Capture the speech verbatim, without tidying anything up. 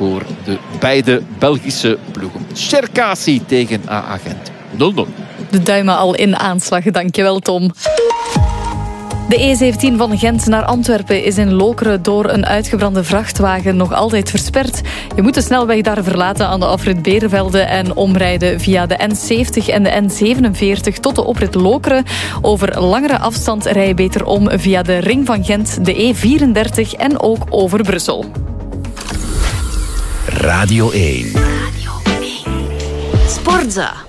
voor de beide Belgische ploegen. Cherkassy tegen A A Gent. nul nul. De duimen al in aanslag. Dankjewel, Tom. De E zeventien van Gent naar Antwerpen is in Lokeren door een uitgebrande vrachtwagen nog altijd versperd. Je moet de snelweg daar verlaten aan de afrit Berenvelde en omrijden via de N zeventig en de N zevenenveertig tot de oprit Lokeren. Over langere afstand rij je beter om via de Ring van Gent, de E vierendertig en ook over Brussel. Radio één. Sportza.